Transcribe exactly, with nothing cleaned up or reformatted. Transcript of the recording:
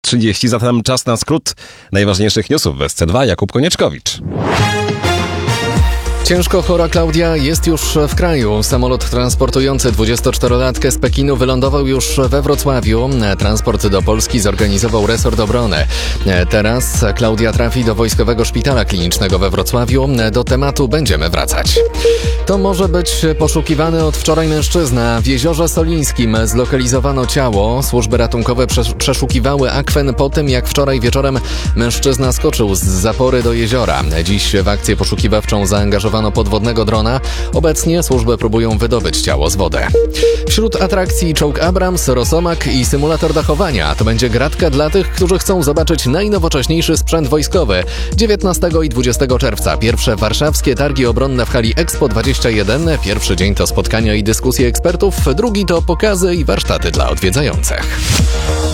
trzydzieści, zatem czas na skrót najważniejszych newsów w S C dwa. Jakub Konieczkowicz. Ciężko chora Klaudia jest już w kraju. Samolot transportujący dwudziestoczterolatkę z Pekinu wylądował już we Wrocławiu. Transport do Polski zorganizował resort obrony. Teraz Klaudia trafi do Wojskowego Szpitala Klinicznego we Wrocławiu. Do tematu będziemy wracać. To może być poszukiwany od wczoraj mężczyzna. W Jeziorze Solińskim zlokalizowano ciało. Służby ratunkowe przeszukiwały akwen po tym, jak wczoraj wieczorem mężczyzna skoczył z zapory do jeziora. Dziś w akcję poszukiwawczą zaangażowano podwodnego drona. Obecnie służby próbują wydobyć ciało z wody. Wśród atrakcji czołg Abrams, Rosomak i symulator dachowania. To będzie gratka dla tych, którzy chcą zobaczyć najnowocześniejszy sprzęt wojskowy. dziewiętnastego i dwudziestego czerwca pierwsze warszawskie targi obronne w hali Expo dwadzieścia jeden. Pierwszy dzień to spotkania i dyskusje ekspertów, drugi to pokazy i warsztaty dla odwiedzających.